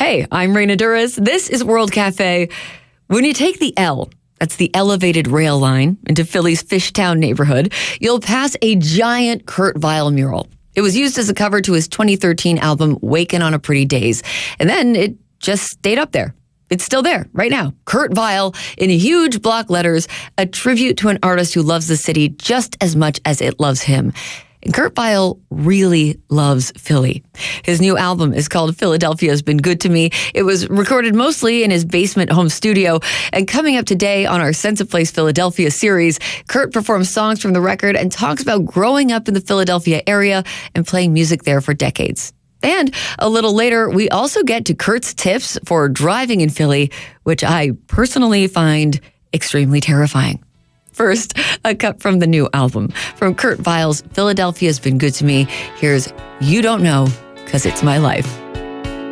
Hey, I'm Raina Duras. This is World Cafe. When you take the L, that's the elevated rail line, into Philly's Fishtown neighborhood, you'll pass a giant Kurt Vile mural. It was used as a cover to his 2013 album, Wakin' on a Pretty Daze. And then it just stayed up there. It's still there right now. Kurt Vile in huge block letters, a tribute to an artist who loves the city just as much as it loves him. And Kurt Vile really loves Philly. His new album is called Philadelphia's Been Good to Me. It was recorded mostly in his basement home studio. And coming up today on our Sense of Place Philadelphia series, Kurt performs songs from the record and talks about growing up in the Philadelphia area and playing music there for decades. And a little later, we also get to Kurt's tips for driving in Philly, which I personally find extremely terrifying. First, a cut from the new album. From Kurt Vile's Philadelphia's Been Good to Me, here's You Don't Know, 'Cause It's My Life.